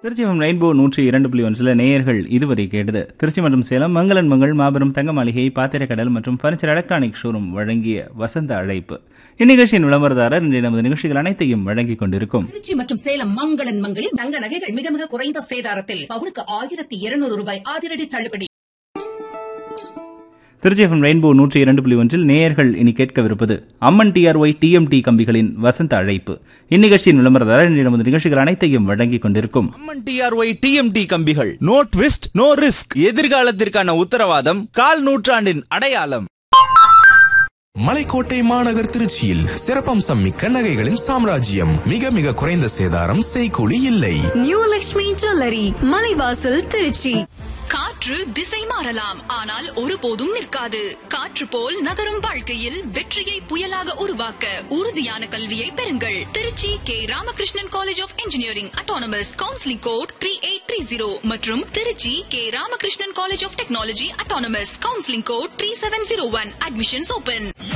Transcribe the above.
Trichy rainbow 102.1 நேயர்கள் இதுவரை கேட்டது திருச்சி மற்றும் சேலம் மங்களன் மங்கள் மாபெரும் தங்க மாளிகை பாத்திரக்கடல் மற்றும் பர்னிச்சர் எலக்ட்ரானிக் ஷோரூம் வழங்கிய வசந்த அழைப்பு. இந்நிகழ்ச்சியின் விளம்பரதாரர் இன்றைய நமது நிகழ்ச்சிகள் அனைத்தையும் வழங்கிக் கொண்டிருக்கும் திருச்சி மற்றும் சேலம் மங்களன் மங்களில் தங்க நகைகள் மிக மிக குறைந்த சேதாரத்தில் பவுனுக்கு 1200 ரூபாய் அதிரடி தள்ளுபடி. திருச்சி ரெயின்போ 102.1 நேயர்கள் இனி கேட்கவிருப்பது அம்மன் டிஆர்ஒய் டிஎம்டி கம்பிகளின் வசந்த அழைப்பு. இந்நிகழ்ச்சியின் விளம்பரதாரர் இன்றைய நமது நிகழ்ச்சிகள் அனைத்தையும் வழங்கிக் கொண்டிருக்கும் அம்மன் டிஆர்ஒய் டிஎம்டி கம்பிகள். No twist no risk. எதிர்காலத்திற்கான உத்தரவாதம். கால் நூற்றாண்டின் அடையாளம். மலைக்கோட்டை மாநகர் திருச்சியில் சிறப்பம்சம் மிக்க நகைகளின் சாம்ராஜ்யம். மிக மிக குறைந்த சேதாரம், செய்கூலி இல்லை. New Lakshmi jewellery, Malaivasal, Trichy. காற்று திசை மாறலாம், ஆனால் ஒருபோதும் நிற்காது. காற்று போல் நகரும் வாழ்க்கையில் வெற்றியை புயலாக உருவாக்க உறுதியான கல்வியை பெறுங்கள். Trichy K Ramakrishnan college of engineering autonomous. Counselling code 3830 மற்றும் Trichy K Ramakrishnan college of technology autonomous. Counselling code 3701. Admissions open.